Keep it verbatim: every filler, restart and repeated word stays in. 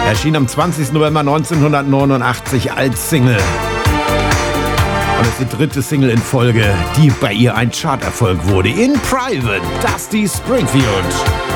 Erschien am zwanzigsten November neunzehnhundertneunundachtzig als Single. Und es ist die dritte Single in Folge, die bei ihr ein Charterfolg wurde. In Private, Dusty Springfield.